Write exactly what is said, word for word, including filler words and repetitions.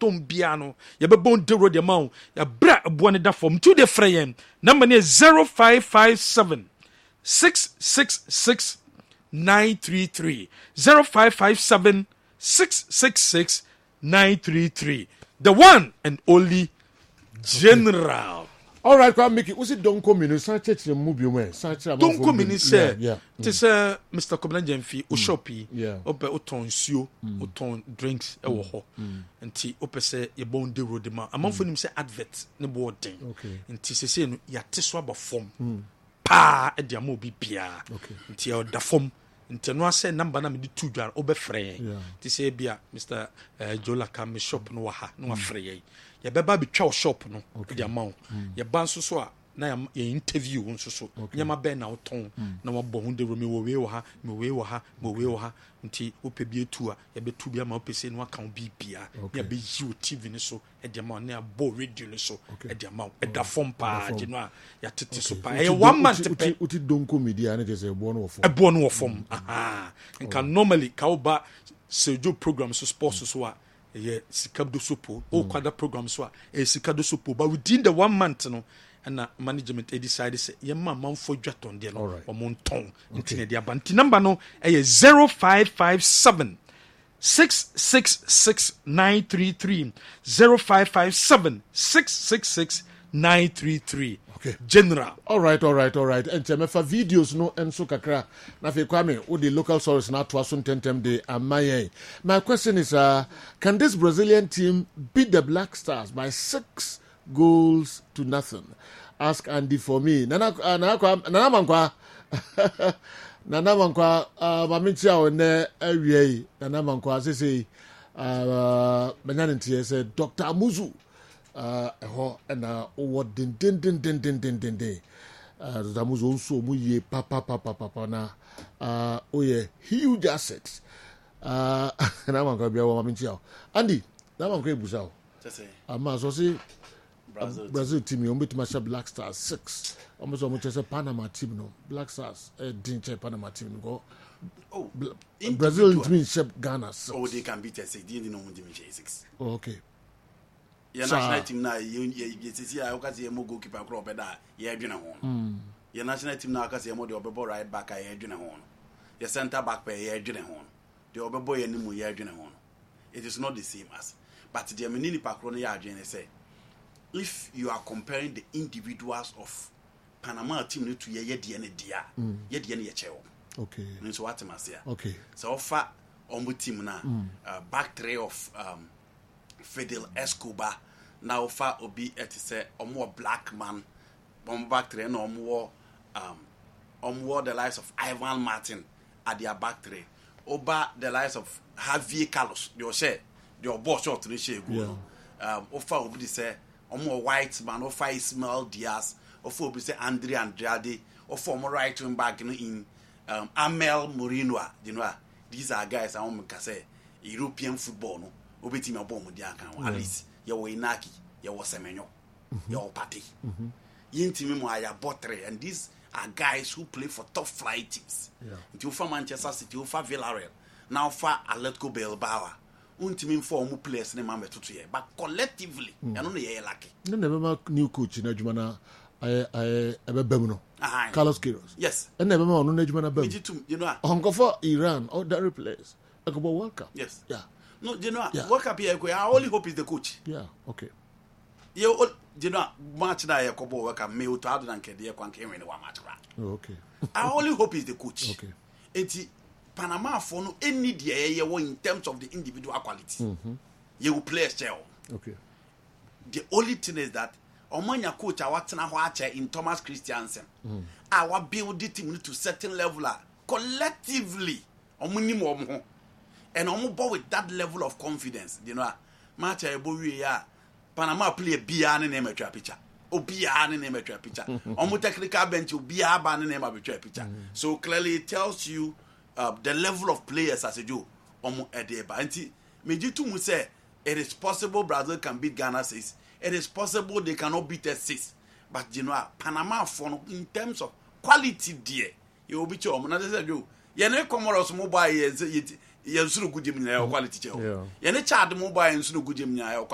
tom bia no ye be bon de road amount ya bra abo ne da form two de frey number ne zero five five seven six six six nine three three zero five five seven six six six nine three three the one and only General. Okay. All right, come make it. Was it don't come in? Sanchez movie man. Sanchez. Don't come in. Say, yeah. This uh, Mister Koblan Jemfi, o shoppy, yeah. Ope oton sio, oton drinks, e wo ho. Nti ope say ye bon de road ma. Among for him say advert ne boarding. Okay. Nti say say no ya teso aba form. Pa e dia mo bi bia. Okay. Nti ya da form. Nti no say number na me di two dwar obe frey. Nti say bia Mister Uh, Jola kam shop no wa ha no wa frey. Ya beba bi twa shop no okay. Dia mawo ya ban so so a na ya, ya interview nso so okay. Nyama ben na oton mm. Na wabɔ hu de romi wo we wo ha me we wo ha me we wo ha nti ope bi etu a ya betu bi ama opese no aka bi bia ya be yi o T V ni so e dia ma na abɔ radio ni so e dia ma e da form pa je no a ya tete so pa e one month pe uti donko media na je se bo no wo form e bo no wo form aha nka normally ka oba sejo program so sports so a yeah, Sikado Sopo, all quadra programs were a Sikado Sopo, but within the one month, no, and uh, management they decided, say, yeah, man, for Jaton, dear, or Monton, in the Abanti number no, a zero five five seven six six six nine three three zero five five seven six six six nine three three. Okay. General. All right, all right, all right. And for videos no and so kakra. Na fe kwame with the local source na to asun tentem de amaye. My question is uh can this Brazilian team beat the Black Stars by six goals to nothing? Ask Andy for me. Nana nana nana mankwa. Nana mankwa uh mamitia one awie. Nana mankwa say say uh menyanti say Doctor Amuzu uh ho na o din din din din din din din din uh Zamuzo also mu ye papa papa papa na uh oh yeah huge assets uh na man ko bia wo ma ntia Andy na man ko ebusa o say ama so say Brazil, Brazil team you meet match Black Stars six almost almost say Panama team no Black Stars eh didn't check Panama team go oh Brazil team shape Ghana six. Oh they can beat us six they didn't know them six oh, okay. Your national team now, you see, I can see a more goalkeeper crop at that. Yeah, you know, your national team now can see a more the right back. I heard you know, your centre back by a you know, the other boy and you know, it is not the same as. But the Menini Pacrona Yard say, if you are comparing the individuals of Panama team to your D N A D R, your D N A H L. Okay. So what I say. Okay. So far, on the team now, back three of um. Fidel Escobar now far obi et say omo black man bomb back three no omo um omo the likes of Ivan Martin at their back three oba the likes of Javier Carlos they say the boss shot to share go um ofa obi say omo white man ofa Ismael Diaz ofa obi say Andre Andrade ofa omo right wing back in um Amel Moreno you know these are guys I want to say European football no obeti me bom dia kan at least ye wo Inaki ye wo Semenyo ye wo Pate yintimi mo aya botre and these are guys who play for top flight teams nti ufa Manchester City ufa Villarreal now ufa Atletico Bilbao untimi for mu players ne ma metoto ye but collectively e no ye lucky no never new coach na adwuma na I I ebebam no Carlos Queiroz yes and never ma no na adwuma na bam you know onko for Iran or that players like about World Cup yes yeah. No, you know, yeah. World Cup here, I only hope is the coach. Yeah, okay. You, you know, match that I could World Cup, me to other than Kedia Kwan came in one match. Oh, okay. I only hope is the coach. Okay. It's Panama for no any day in terms of the individual quality. Mm-hmm. You will play a shell. Okay. The only thing is that Omanya coach, I want to watch in Thomas Christiansen. Mm. Our build the team to certain level collectively. Omunimo. And I'm with that level of confidence. You know, match a boy Panama play a bian name a picture. O bian name a picture. On technical bench, you be a ban name a picture. So clearly it tells you uh, the level of players as a Jew. Omo Edeba. And Mejitu say it is possible Brazil can beat Ghana six. It is possible they cannot beat us six. But you know, Panama for in terms of quality, dear, you will be your said you. Yene Comoros mobile. Yansuru good gym na quality che. Ye ne chad mobile yansuru good gym na